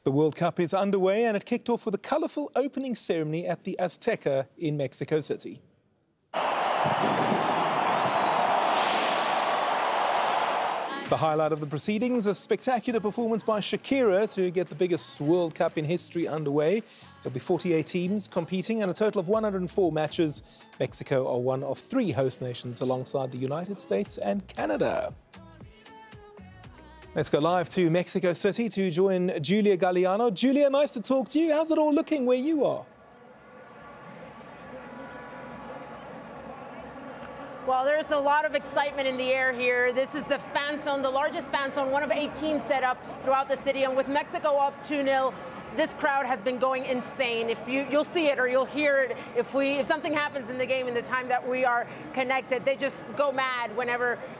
The World Cup is underway and it kicked off with a colourful opening ceremony at the Azteca in Mexico City. The highlight of the proceedings, a spectacular performance by Shakira to get the biggest World Cup in history underway. There'll be 48 teams competing and a total of 104 matches. Mexico are one of 3 host nations alongside the United States and Canada. Let's go live to Mexico City to join Julia Galliano. Julia, nice to talk to you. How's it all looking where you are? Well, there's a lot of excitement in the air here. This is the fan zone, the largest fan zone, one of 18 set up throughout the city. And with Mexico up 2-0, this crowd has been going insane. You'll see it or you'll hear it if something happens in the game in the time that we are connected. They just go mad whenever